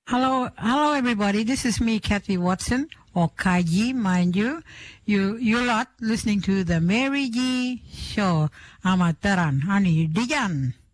Hello, everybody. This is me, Kathy Watson, or Kaiji, mind you. You lot listening to the Mary G Show. Amataran, Hani Dijan.